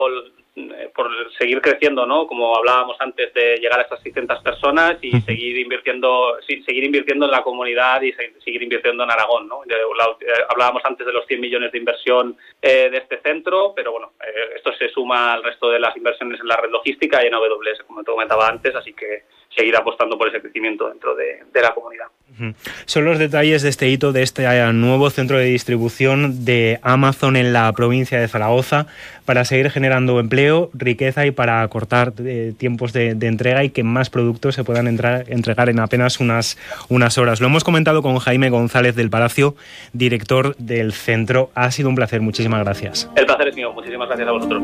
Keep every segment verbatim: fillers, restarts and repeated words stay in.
por seguir creciendo, ¿no? Como hablábamos antes, de llegar a estas seiscientas personas y uh-huh. seguir invirtiendo sí, seguir invirtiendo en la comunidad y se, seguir invirtiendo en Aragón, ¿no? La, hablábamos antes de los cien millones de inversión eh, de este centro, pero bueno, eh, esto se suma al resto de las inversiones en la red logística y en A W S, como te comentaba antes, así que seguir apostando por ese crecimiento dentro de, de la comunidad. Uh-huh. Son los detalles de este hito, de este nuevo centro de distribución de Amazon en la provincia de Zaragoza, para seguir generando empleo, riqueza y para acortar eh, tiempos de, de entrega y que más productos se puedan entrar, entregar en apenas unas, unas horas. Lo hemos comentado con Jaime González del Palacio, director del centro. Ha sido un placer, muchísimas gracias. El placer es mío, muchísimas gracias a vosotros.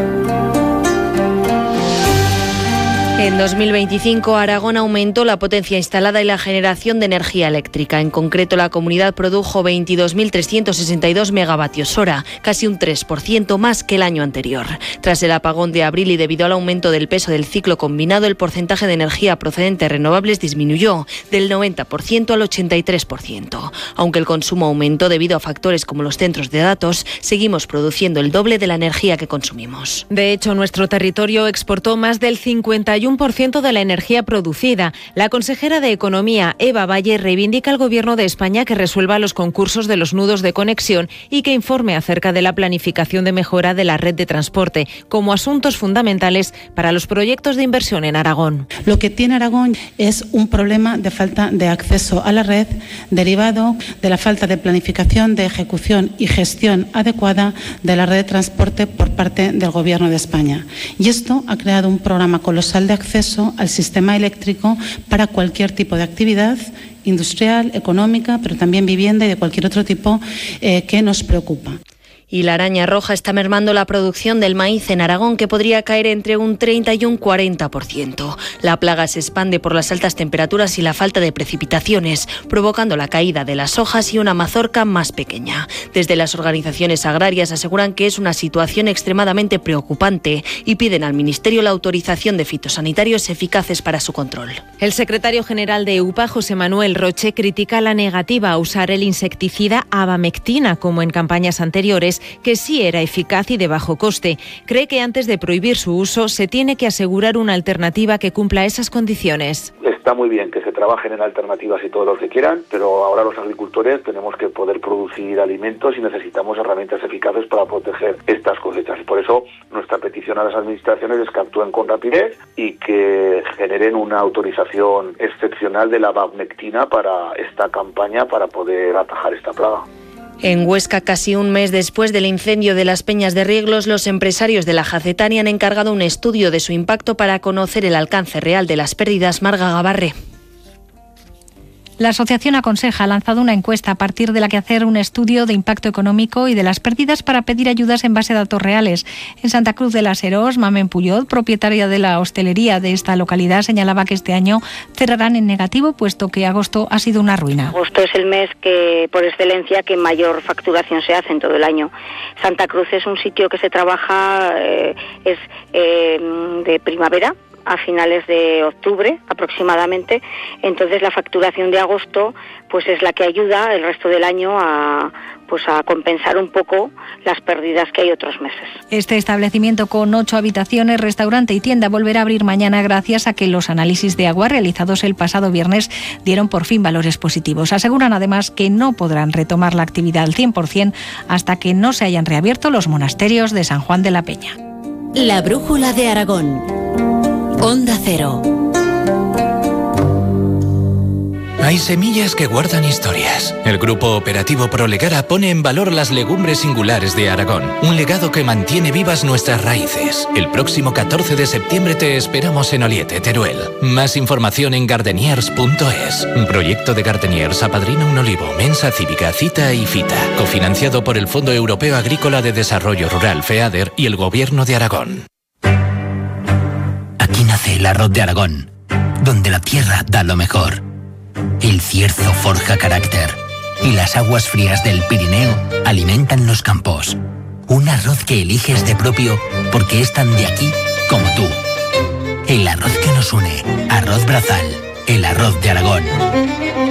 En dos mil veinticinco, Aragón aumentó la potencia instalada y la generación de energía eléctrica. En concreto, la comunidad produjo veintidós mil trescientos sesenta y dos megavatios hora, casi un tres por ciento más que el año anterior. Tras el apagón de abril y debido al aumento del peso del ciclo combinado, el porcentaje de energía procedente de renovables disminuyó del noventa por ciento al ochenta y tres por ciento. Aunque el consumo aumentó debido a factores como los centros de datos, seguimos produciendo el doble de la energía que consumimos. De hecho, nuestro territorio exportó más del cincuenta y uno por ciento de la energía producida. La consejera de Economía, Eva Valle, reivindica al Gobierno de España que resuelva los concursos de los nudos de conexión y que informe acerca de la planificación de mejora de la red de transporte como asuntos fundamentales para los proyectos de inversión en Aragón. Lo que tiene Aragón es un problema de falta de acceso a la red derivado de la falta de planificación, de ejecución y gestión adecuada de la red de transporte por parte del Gobierno de España. Y esto ha creado un programa colosal de acceso al sistema eléctrico para cualquier tipo de actividad industrial, económica, pero también vivienda y de cualquier otro tipo eh, que nos preocupa. Y la araña roja está mermando la producción del maíz en Aragón, que podría caer entre un treinta y un cuarenta por ciento. La plaga se expande por las altas temperaturas y la falta de precipitaciones, provocando la caída de las hojas y una mazorca más pequeña. Desde las organizaciones agrarias aseguran que es una situación extremadamente preocupante y piden al Ministerio la autorización de fitosanitarios eficaces para su control. El secretario general de EUPA, José Manuel Roche, critica la negativa a usar el insecticida abamectina como en campañas anteriores, que sí era eficaz y de bajo coste. Cree que antes de prohibir su uso se tiene que asegurar una alternativa que cumpla esas condiciones. Está muy bien que se trabajen en alternativas y todo lo que quieran, pero ahora los agricultores tenemos que poder producir alimentos y necesitamos herramientas eficaces para proteger estas cosechas. Y por eso nuestra petición a las administraciones es que actúen con rapidez y que generen una autorización excepcional de la abamectina para esta campaña para poder atajar esta plaga. En Huesca, casi un mes después del incendio de las Peñas de Rieglos, los empresarios de la Jacetania han encargado un estudio de su impacto para conocer el alcance real de las pérdidas. Marga Gabarre. La asociación Aconseja ha lanzado una encuesta a partir de la que hacer un estudio de impacto económico y de las pérdidas para pedir ayudas en base a datos reales. En Santa Cruz de las Heros, Mamen Puyol, propietaria de la hostelería de esta localidad, señalaba que este año cerrarán en negativo, puesto que agosto ha sido una ruina. Agosto es el mes que, por excelencia, que mayor facturación se hace en todo el año. Santa Cruz es un sitio que se trabaja, eh, es eh, de primavera a finales de octubre aproximadamente, entonces la facturación de agosto pues es la que ayuda el resto del año a pues a compensar un poco las pérdidas que hay otros meses. Este establecimiento con ocho habitaciones, restaurante y tienda volverá a abrir mañana gracias a que los análisis de agua realizados el pasado viernes dieron por fin valores positivos. Aseguran además que no podrán retomar la actividad al cien por ciento hasta que no se hayan reabierto los monasterios de San Juan de la Peña. La brújula de Aragón. Onda Cero. Hay semillas que guardan historias. El Grupo Operativo Prolegara pone en valor las legumbres singulares de Aragón, un legado que mantiene vivas nuestras raíces. El próximo catorce de septiembre te esperamos en Oliete, Teruel. Más información en gardeniers punto es. Un proyecto de Gardeniers apadrina un olivo, mensa cívica, cita y fita. Cofinanciado por el Fondo Europeo Agrícola de Desarrollo Rural, FEADER, y el Gobierno de Aragón. Aquí nace el arroz de Aragón, donde la tierra da lo mejor. El Cierzo forja carácter y las aguas frías del Pirineo alimentan los campos. Un arroz que eliges de propio porque es tan de aquí como tú. El arroz que nos une, Arroz Brazal, el arroz de Aragón.